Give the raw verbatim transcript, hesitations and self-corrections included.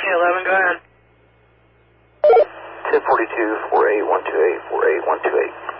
eleven, go ahead. ten forty-two, four eight one two eight, four eight one two eight.